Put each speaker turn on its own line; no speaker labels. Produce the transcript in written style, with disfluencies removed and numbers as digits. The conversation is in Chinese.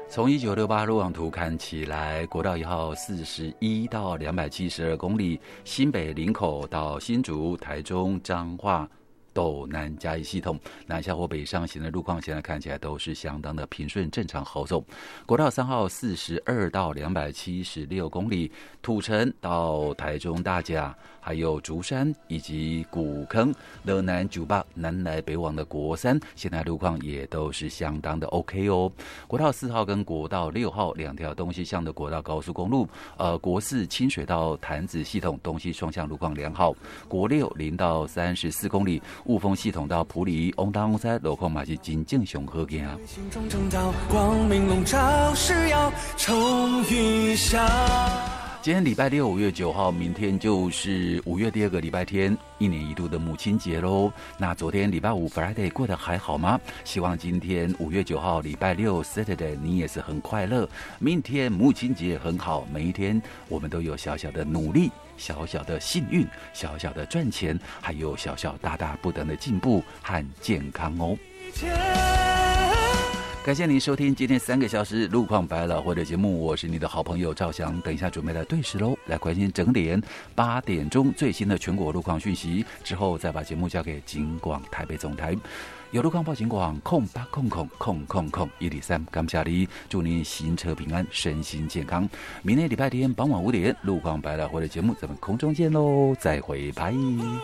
从1968路网图看起来，国道1号41到272公里，新北林口到新竹、台中、彰化、斗南嘉义系统南下或北上行的路况，现在看起来都是相当的平顺正常好走。国道3号42到276公里，土城到台中大甲，还有竹山以及古坑、乐南九八南来北往的国三，现在路况也都是相当的 OK 哦。国道4号跟国道6号两条东西向的国道高速公路，国4清水到潭子系统东西双向路况良好，国6 0到34公里。雾峰系统到埔里、翁东塞路况嘛是真正上好行。
心中正道，光明笼罩是要冲雨下。
今天礼拜六5月9号，明天就是5月第2个礼拜天，一年一度的母亲节咯。那昨天礼拜5 Friday 过得还好吗？希望今天5月9号礼拜六 Saturday 你也是很快乐。明天母亲节很好，每一天我们都有小小的努力，小小的幸运，小小的赚钱，还有小小大大不等的进步和健康哦。感谢您收听今天3个小时路况百老汇的节目，我是你的好朋友赵翔。等一下准备来对时喽，来关心整点8点钟最新的全国路况讯息，之后再把节目交给警广台北总台。有路况报警广0800000103，感谢你，祝您行车平安，身心健康。明天礼拜天傍晚5点，路况百老汇的节目咱们空中见喽，再会，拜。